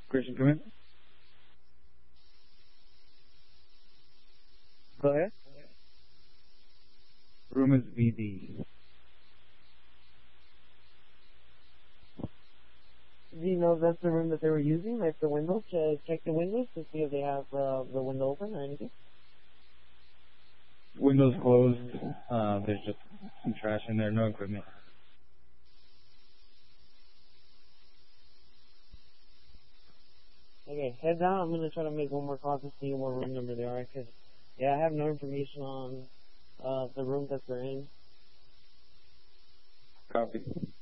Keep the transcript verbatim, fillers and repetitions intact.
Christian, come in. Go ahead. Room is V D. Do you know if that's the room that they were using, like the windows, to check the windows to see if they have uh, the window open or anything? Windows closed. Uh, there's just some trash in there, no equipment. Okay, head down. I'm going to try to make one more call to see what room number they are, because, yeah, I have no information on uh, the room that they're in. Copy.